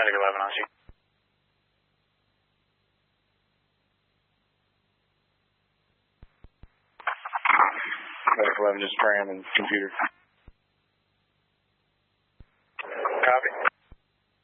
Medic 11 on you. Medic 11 just Graham and computer.